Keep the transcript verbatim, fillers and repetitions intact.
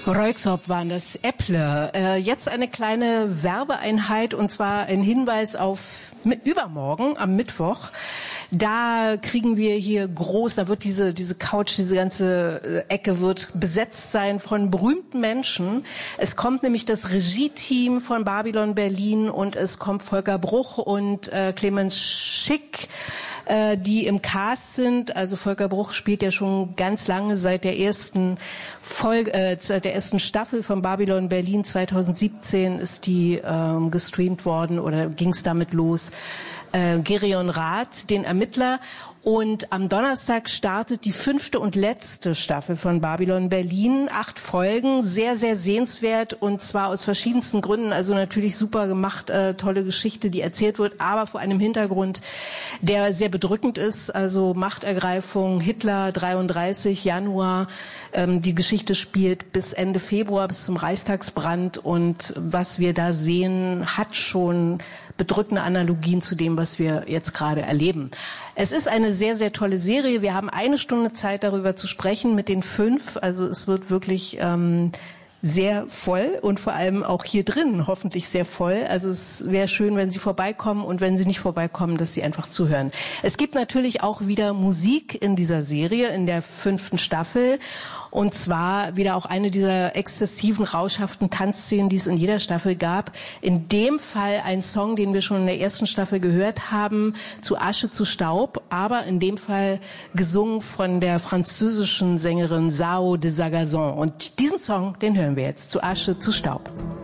Röyksopp waren das, Äpple. Äh, jetzt eine kleine Werbeeinheit, und zwar ein Hinweis auf übermorgen, am Mittwoch. Da kriegen wir hier groß, da wird diese diese Couch, diese ganze Ecke wird besetzt sein von berühmten Menschen. Es kommt nämlich das Regie-Team von Babylon Berlin und es kommt Volker Bruch und äh, Clemens Schick, äh, die im Cast sind. Also Volker Bruch spielt ja schon ganz lange, seit der ersten Folge, äh, seit der ersten Staffel von Babylon Berlin zweitausendsiebzehn ist die ähm, gestreamt worden oder ging es damit los. Äh, Gerion Rath, den Ermittler. Und am Donnerstag startet die fünfte und letzte Staffel von Babylon Berlin. Acht Folgen, sehr, sehr sehenswert und zwar aus verschiedensten Gründen. Also natürlich super gemacht, äh, tolle Geschichte, die erzählt wird, aber vor einem Hintergrund, der sehr bedrückend ist. Also Machtergreifung, Hitler, dreiunddreißig, Januar. Ähm, die Geschichte spielt bis Ende Februar, bis zum Reichstagsbrand. Und was wir da sehen, hat schon bedrückende Analogien zu dem, was wir jetzt gerade erleben. Es ist eine sehr, sehr tolle Serie. Wir haben eine Stunde Zeit, darüber zu sprechen mit den fünf. Also es wird wirklich ähm, sehr voll und vor allem auch hier drin hoffentlich sehr voll. Also es wäre schön, wenn Sie vorbeikommen und wenn Sie nicht vorbeikommen, dass Sie einfach zuhören. Es gibt natürlich auch wieder Musik in dieser Serie, in der fünften Staffel. Und zwar wieder auch eine dieser exzessiven, rauschhaften Tanzszenen, die es in jeder Staffel gab. In dem Fall ein Song, den wir schon in der ersten Staffel gehört haben, Zu Asche zu Staub, aber in dem Fall gesungen von der französischen Sängerin Sao de Sagazon. Und diesen Song, den hören wir jetzt, Zu Asche zu Staub.